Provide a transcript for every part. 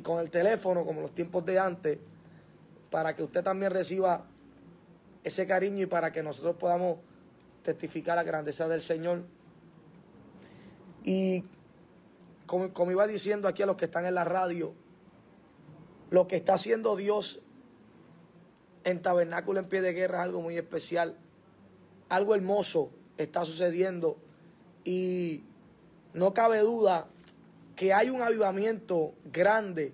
con el teléfono, como los tiempos de antes, para que usted también reciba ese cariño y para que nosotros podamos testificar la grandeza del Señor. Y como iba diciendo aquí a los que están en la radio, lo que está haciendo Dios en Tabernáculo en Pie de Guerra es algo muy especial. Algo hermoso está sucediendo y no cabe duda que hay un avivamiento grande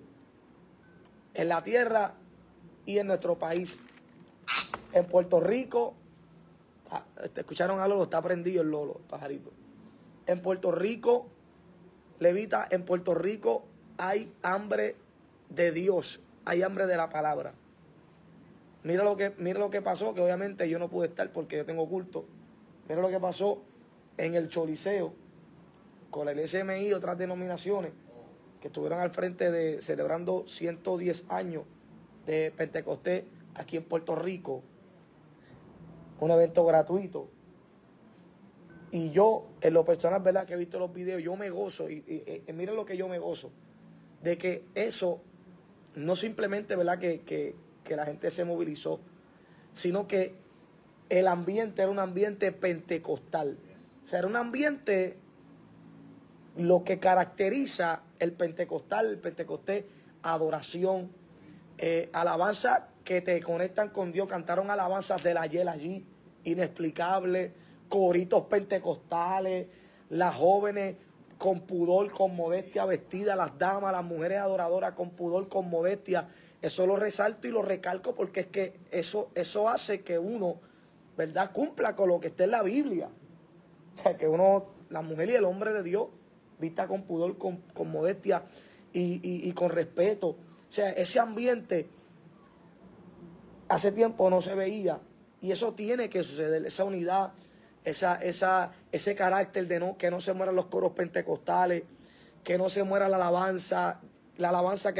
en la tierra y en nuestro país. En Puerto Rico, escucharon a Lolo, está prendido el Lolo, el pajarito. En Puerto Rico, Levita, en Puerto Rico hay hambre de Dios, hay hambre de la palabra. Mira lo que pasó, que obviamente yo no pude estar porque yo tengo culto. Mira lo que pasó en el Choliseo con el SMI y otras denominaciones que estuvieron al frente de celebrando 110 años de Pentecostés aquí en Puerto Rico. Un evento gratuito. Y yo, en lo personal, ¿verdad?, que he visto los videos, yo me gozo, y miren lo que yo me gozo, de que eso no simplemente, ¿verdad?, que la gente se movilizó, sino que el ambiente era un ambiente pentecostal. O sea, era un ambiente, lo que caracteriza el pentecostés, adoración, alabanza que te conectan con Dios. Cantaron alabanzas de la Yel allí, inexplicables, coritos pentecostales, las jóvenes con pudor, con modestia vestidas, las damas, las mujeres adoradoras con pudor, con modestia. Eso lo resalto y lo recalco porque es que eso hace que uno, ¿verdad?, cumpla con lo que está en la Biblia. O sea, que uno, la mujer y el hombre de Dios, vista con pudor, con modestia y con respeto. O sea, ese ambiente hace tiempo no se veía y eso tiene que suceder, esa unidad, ese carácter de que no se mueran los coros pentecostales, que no se muera la alabanza que